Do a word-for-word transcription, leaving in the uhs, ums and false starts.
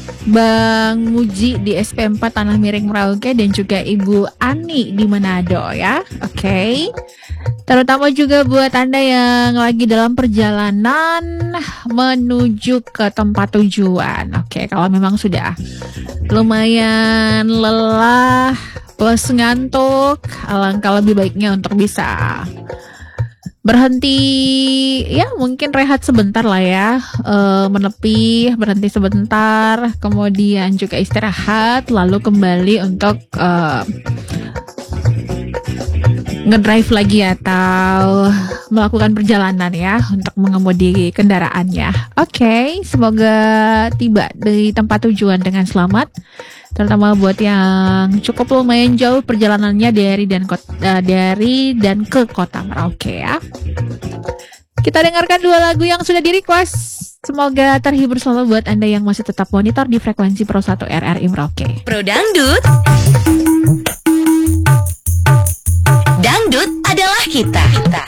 Bang Muji di S P empat Tanah Miring Merauke dan juga Ibu Ani di Manado ya. Oke. Okay. Terutama juga buat Anda yang lagi dalam perjalanan menuju ke tempat tujuan. Oke, okay, kalau memang sudah lumayan lelah plus ngantuk, alangkah lebih baiknya untuk bisa berhenti, ya mungkin rehat sebentar lah ya, e, menepi, berhenti sebentar, kemudian juga istirahat, lalu kembali untuk e, ngedrive lagi atau melakukan perjalanan ya untuk mengemudi kendaraannya. Oke, okay, semoga tiba di tempat tujuan dengan selamat. Terutama buat yang cukup lumayan jauh perjalanannya dari dan kota, uh, dari dan ke kota Merauke ya. Kita dengarkan dua lagu yang sudah di-request. Semoga terhibur selalu buat Anda yang masih tetap monitor di frekuensi Pro satu R R I Merauke. Pro Dangdut. Dangdut adalah kita. kita.